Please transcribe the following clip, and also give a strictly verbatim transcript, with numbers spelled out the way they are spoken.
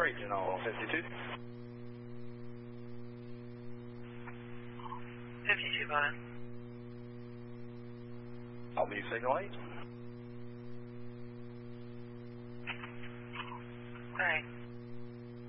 Regional fifty-two. fifty-two, bye. I'll be signal eight.